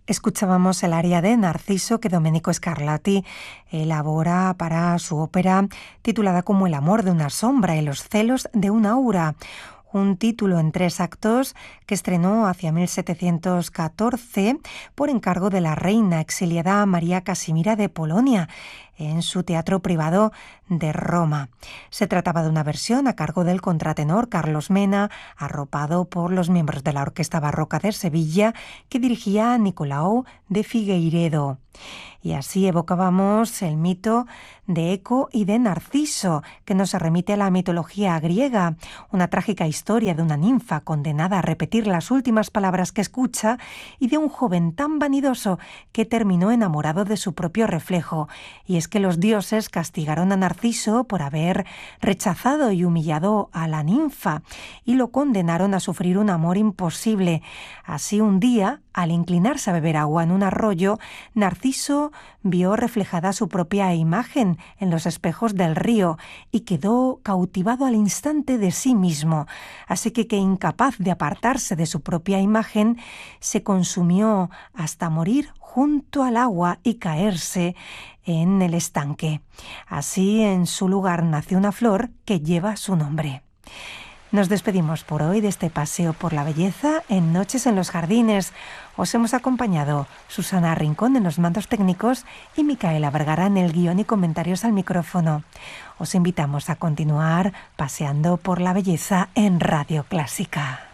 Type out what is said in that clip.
Escuchábamos el aria de Narciso que Domenico Scarlatti elabora para su ópera titulada como El amor de una sombra y los celos de una aura, un título en 3 actos que estrenó hacia 1714 por encargo de la reina exiliada María Casimira de Polonia en su teatro privado de Roma. Se trataba de una versión a cargo del contratenor Carlos Mena, arropado por los miembros de la Orquesta Barroca de Sevilla que dirigía Nicolau de Figueiredo. Y así evocábamos el mito de Eco y de Narciso, que nos remite a la mitología griega, una trágica historia de una ninfa condenada a repetir las últimas palabras que escucha y de un joven tan vanidoso que terminó enamorado de su propio reflejo. Y es que los dioses castigaron a Narciso por haber rechazado y humillado a la ninfa y lo condenaron a sufrir un amor imposible. Así un día, al inclinarse a beber agua en un arroyo, Narciso vio reflejada su propia imagen en los espejos del río y quedó cautivado al instante de sí mismo. Así que incapaz de apartarse de su propia imagen, se consumió hasta morir junto al agua y caerse en el estanque. Así, en su lugar nació una flor que lleva su nombre. Nos despedimos por hoy de este paseo por la belleza en Noches en los Jardines. Os hemos acompañado Susana Rincón en los mandos técnicos y Micaela Vergara en el guión y comentarios al micrófono. Os invitamos a continuar paseando por la belleza en Radio Clásica.